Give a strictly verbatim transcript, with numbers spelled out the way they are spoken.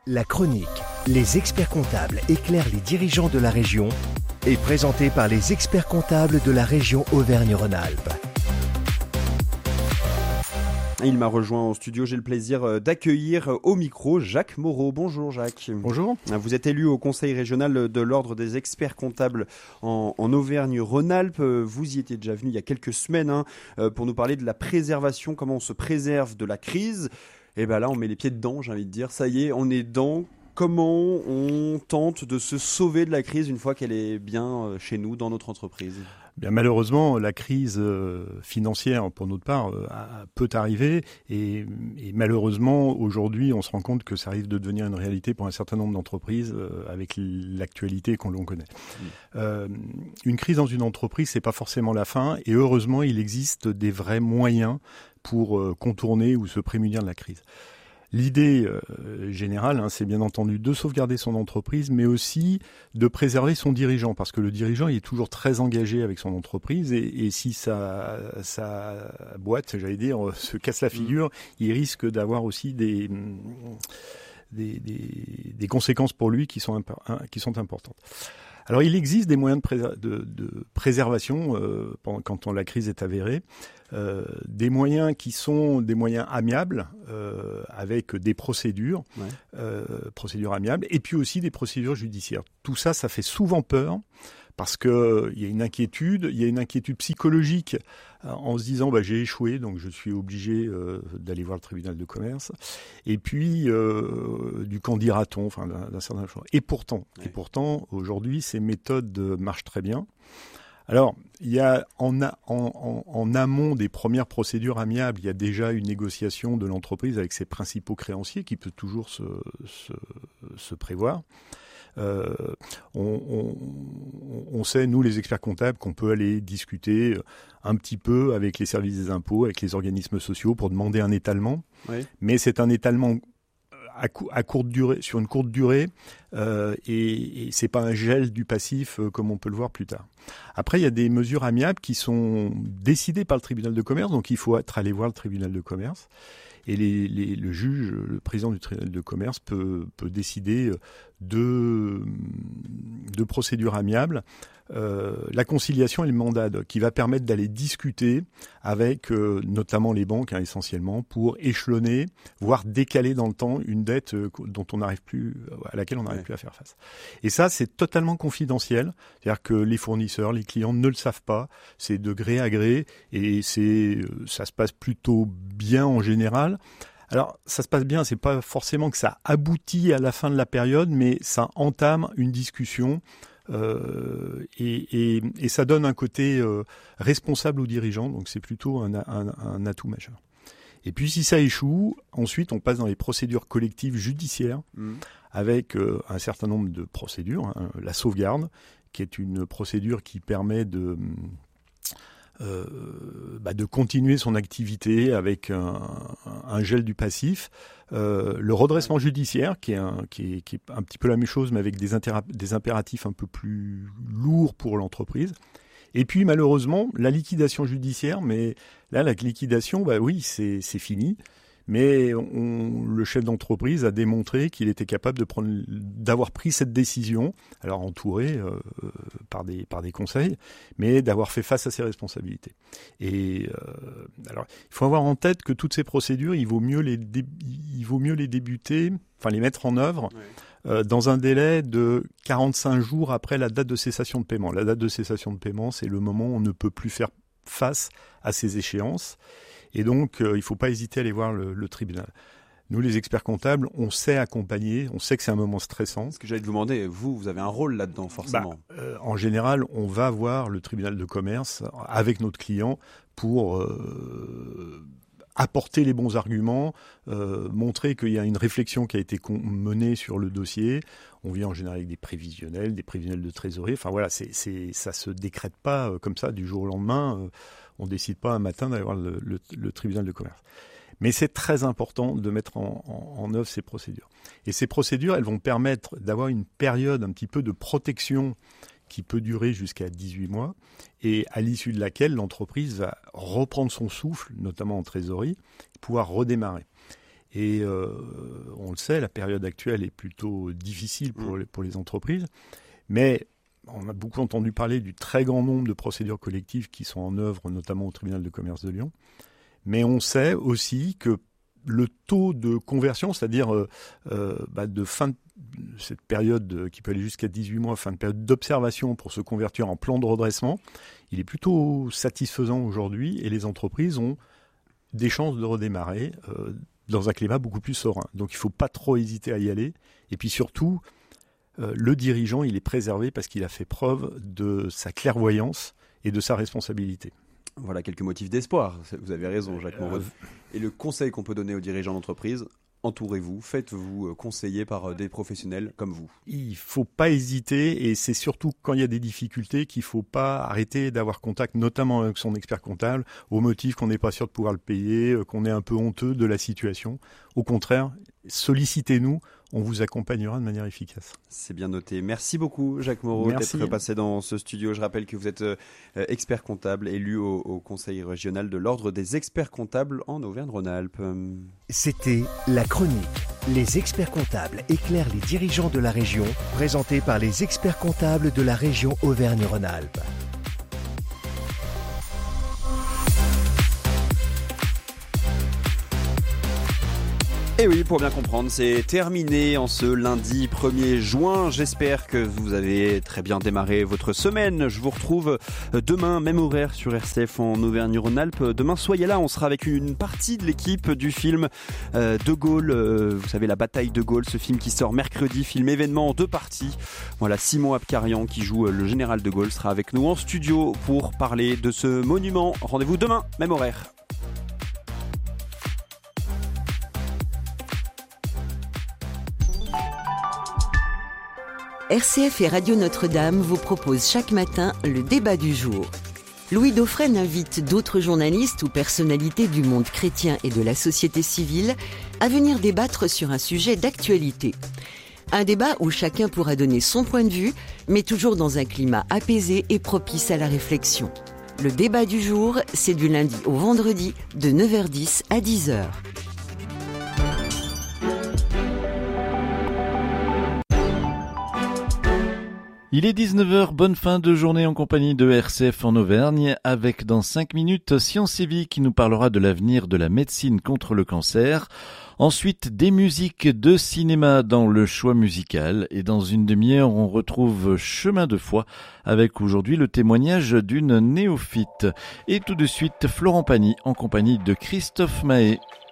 La chronique Les experts comptables éclairent les dirigeants de la région est présentée par les experts comptables de la région Auvergne-Rhône-Alpes. Il m'a rejoint en studio, j'ai le plaisir d'accueillir au micro Jacques Moreau. Bonjour Jacques. Bonjour. Vous êtes élu au Conseil régional de l'Ordre des experts comptables en, en Auvergne-Rhône-Alpes. Vous y étiez déjà venu il y a quelques semaines hein, pour nous parler de la préservation, comment on se préserve de la crise. Et bien là, on met les pieds dedans, j'ai envie de dire. Ça y est, on est dedans. Comment on tente de se sauver de la crise une fois qu'elle est bien chez nous, dans notre entreprise ? Bien, malheureusement, la crise financière, pour notre part, peut arriver. Et, et malheureusement, aujourd'hui, on se rend compte que ça risque de devenir une réalité pour un certain nombre d'entreprises avec l'actualité qu'on l'on connaît. Mmh. Euh, une crise dans une entreprise, c'est pas forcément la fin. Et heureusement, il existe des vrais moyens pour contourner ou se prémunir de la crise. L'idée euh, générale, hein, c'est bien entendu de sauvegarder son entreprise, mais aussi de préserver son dirigeant, parce que le dirigeant il est toujours très engagé avec son entreprise, et, et si sa, sa boîte, j'allais dire, se casse la figure, mmh. il risque d'avoir aussi des, des, des, des conséquences pour lui qui sont, imp- qui sont importantes. Alors, il existe des moyens de, préser- de, de préservation euh, pendant, quand on, la crise est avérée, euh, des moyens qui sont des moyens amiables, euh, avec des procédures, ouais. euh, procédures amiables, et puis aussi des procédures judiciaires. Tout ça, ça fait souvent peur, parce qu'il euh, y a une inquiétude, il y a une inquiétude psychologique euh, en se disant bah, « j'ai échoué, donc je suis obligé euh, d'aller voir le tribunal de commerce ». Et puis, euh, du qu'en dira-t-on, enfin, d'un, d'un certain choix. Et pourtant, ouais. et pourtant, aujourd'hui, ces méthodes marchent très bien. Alors, il y a en, a, en, en, en amont des premières procédures amiables, il y a déjà une négociation de l'entreprise avec ses principaux créanciers qui peut toujours se, se, se prévoir. Euh, on, on, on sait, nous les experts comptables, qu'on peut aller discuter un petit peu avec les services des impôts, avec les organismes sociaux pour demander un étalement. Oui. Mais c'est un étalement à, cou- à courte durée, sur une courte durée, euh, et, et c'est pas un gel du passif euh, comme on peut le voir plus tard. Après, il y a des mesures amiables qui sont décidées par le tribunal de commerce, donc il faut être allé voir le tribunal de commerce. Et les, les, le juge, le président du tribunal de commerce peut, peut décider de, de procédures amiables. Euh, la conciliation et le mandat qui va permettre d'aller discuter avec euh, notamment les banques hein, essentiellement pour échelonner, voire décaler dans le temps une dette euh, dont on n'arrive plus, à laquelle on n'arrive ouais. plus à faire face. Et ça, c'est totalement confidentiel. C'est-à-dire que les fournisseurs, les clients ne le savent pas. C'est de gré à gré et c'est, ça se passe plutôt bien en général. Alors, ça se passe bien, c'est pas forcément que ça aboutit à la fin de la période, mais ça entame une discussion euh, et, et, et ça donne un côté euh, responsable aux dirigeants, donc c'est plutôt un, un, un atout majeur. Et puis, si ça échoue, ensuite, on passe dans les procédures collectives judiciaires mmh. avec euh, un certain nombre de procédures. Hein, la sauvegarde, qui est une procédure qui permet de... Euh, bah de continuer son activité avec un, un gel du passif, euh, le redressement judiciaire qui est, un, qui, est, qui est un petit peu la même chose mais avec des, intéra- des impératifs un peu plus lourds pour l'entreprise, et puis malheureusement la liquidation judiciaire, mais là la liquidation, bah oui c'est, c'est fini. Mais on, le chef d'entreprise a démontré qu'il était capable de prendre, d'avoir pris cette décision, alors entouré euh, par des par des conseils, mais d'avoir fait face à ses responsabilités. Et euh, alors, il faut avoir en tête que toutes ces procédures, il vaut mieux les dé, il vaut mieux les débuter, enfin les mettre en œuvre. Oui. Euh, dans un délai de quarante-cinq jours après la date de cessation de paiement. La date de cessation de paiement, c'est le moment où on ne peut plus faire face à ces échéances. Et donc, euh, il ne faut pas hésiter à aller voir le, le tribunal. Nous, les experts comptables, on sait accompagner, on sait que c'est un moment stressant. Ce que j'allais te demander, vous, vous avez un rôle là-dedans, forcément. Bah, euh, en général, on va voir le tribunal de commerce avec notre client pour euh, apporter les bons arguments, euh, montrer qu'il y a une réflexion qui a été con- menée sur le dossier. On vient en général avec des prévisionnels, des prévisionnels de trésorerie. Enfin voilà, c'est, c'est, ça ne se décrète pas euh, comme ça du jour au lendemain. Euh, on ne décide pas un matin d'aller voir le, le, le tribunal de commerce. Mais c'est très important de mettre en, en, en œuvre ces procédures. Et ces procédures, elles vont permettre d'avoir une période un petit peu de protection qui peut durer jusqu'à dix-huit mois et à l'issue de laquelle l'entreprise va reprendre son souffle, notamment en trésorerie, pouvoir redémarrer. Et euh, on le sait, la période actuelle est plutôt difficile pour, mmh. les, pour les entreprises. Mais on a beaucoup entendu parler du très grand nombre de procédures collectives qui sont en œuvre, notamment au tribunal de commerce de Lyon. Mais on sait aussi que le taux de conversion, c'est-à-dire euh, euh, bah de fin de cette période de, qui peut aller jusqu'à dix-huit mois, fin de période d'observation pour se convertir en plan de redressement, il est plutôt satisfaisant aujourd'hui et les entreprises ont des chances de redémarrer euh, dans un climat beaucoup plus serein. Donc il ne faut pas trop hésiter à y aller. Et puis surtout, euh, le dirigeant, il est préservé parce qu'il a fait preuve de sa clairvoyance et de sa responsabilité. Voilà quelques motifs d'espoir. Vous avez raison, Jacques Moreau. Et le conseil qu'on peut donner aux dirigeants d'entreprise, entourez-vous, faites-vous conseiller par des professionnels comme vous. Il ne faut pas hésiter et c'est surtout quand il y a des difficultés qu'il ne faut pas arrêter d'avoir contact, notamment avec son expert comptable, au motif qu'on n'est pas sûr de pouvoir le payer, qu'on est un peu honteux de la situation. Au contraire, sollicitez-nous, on vous accompagnera de manière efficace. C'est bien noté. Merci beaucoup, Jacques Moreau, Merci. d'être passé dans ce studio. Je rappelle que vous êtes euh, expert comptable, élu au, au Conseil régional de l'Ordre des experts comptables en Auvergne-Rhône-Alpes. C'était La Chronique. Les experts comptables éclairent les dirigeants de la région, présentés par les experts comptables de la région Auvergne-Rhône-Alpes. Et oui, pour bien comprendre, c'est terminé en ce lundi premier juin. J'espère que vous avez très bien démarré votre semaine. Je vous retrouve demain, même horaire sur R C F en Auvergne-Rhône-Alpes. Demain, soyez là, on sera avec une partie de l'équipe du film euh, De Gaulle. Euh, vous savez, la bataille de Gaulle, ce film qui sort mercredi, film événement en deux parties. Voilà, Simon Abkarian qui joue le général de Gaulle sera avec nous en studio pour parler de ce monument. Rendez-vous demain, même horaire. R C F et Radio Notre-Dame vous proposent chaque matin le débat du jour. Louis Dauphren invite d'autres journalistes ou personnalités du monde chrétien et de la société civile à venir débattre sur un sujet d'actualité. Un débat où chacun pourra donner son point de vue, mais toujours dans un climat apaisé et propice à la réflexion. Le débat du jour, c'est du lundi au vendredi de neuf heures dix à dix heures. Il est dix-neuf heures, bonne fin de journée en compagnie de R C F en Auvergne, avec dans cinq minutes Science et Vie qui nous parlera de l'avenir de la médecine contre le cancer. Ensuite, des musiques de cinéma dans le choix musical. Et dans une demi-heure, on retrouve Chemin de foi avec aujourd'hui le témoignage d'une néophyte. Et tout de suite, Florent Pagny en compagnie de Christophe Mahé.